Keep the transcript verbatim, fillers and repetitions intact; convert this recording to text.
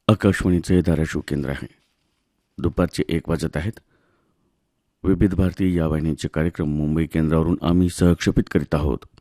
आकाशवाणीचे धाराशिव केंद्र आहे. दुपारचे एक वाजत आहेत. विविध भारती या वाहिनीचे कार्यक्रम मुंबई केंद्रावरून आम्ही सहक्षेपित करीत आहोत.